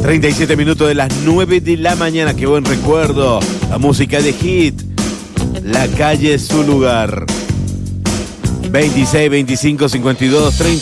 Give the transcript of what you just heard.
37 minutos de las 9 de la mañana. Qué buen recuerdo. La música de Hit. La calle es su lugar. 26, 25, 52, 30.